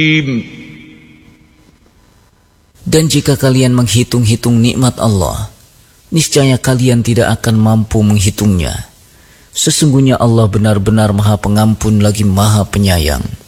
Dan jika kalian menghitung-hitung nikmat Allah, niscaya kalian tidak akan mampu menghitungnya. Sesungguhnya Allah benar-benar Maha Pengampun lagi Maha Penyayang.